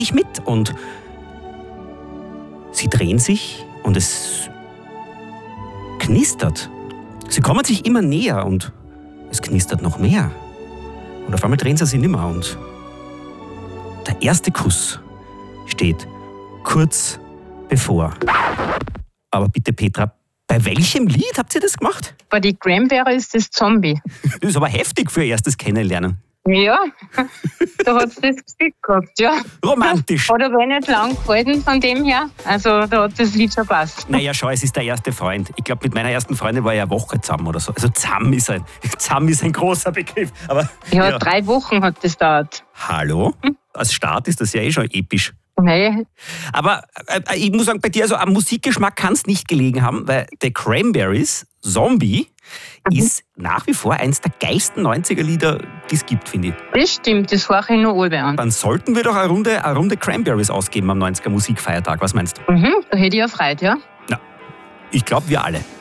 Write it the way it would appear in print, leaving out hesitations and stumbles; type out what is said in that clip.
ich mit. Und sie drehen sich und es knistert. Sie kommen sich immer näher und es knistert noch mehr. Und auf einmal drehen sie sich nimmer und der erste Kuss steht kurz bevor. Aber bitte, Petra, bei welchem Lied habt ihr das gemacht? Bei die Cranberries ist das Zombie. Das ist aber heftig für ihr erstes Kennenlernen. Ja, da hat es das Gesicht gehabt, ja. Romantisch. Hat aber nicht lang gehalten von dem her. Also da hat das Lied schon passt. Naja, schau, es ist der erste Freund. Ich glaube, mit meiner ersten Freundin war ich eine Woche zusammen oder so. Also zusammen ist ein großer Begriff. Aber, Ja, 3 Wochen hat das gedauert. Hallo? Als Start ist das ja eh schon episch. Nein, Aber ich muss sagen, bei dir, also am Musikgeschmack kann es nicht gelegen haben, weil The Cranberries, Zombie, ist nach wie vor eins der geilsten 90er-Lieder, die es gibt, finde ich. das stimmt, das war ich noch alle an. Dann sollten wir doch eine Runde Cranberries ausgeben am 90er Musikfeiertag. Was meinst du? Da hätte ich ja Freude, ja. Na, ich glaube, wir alle.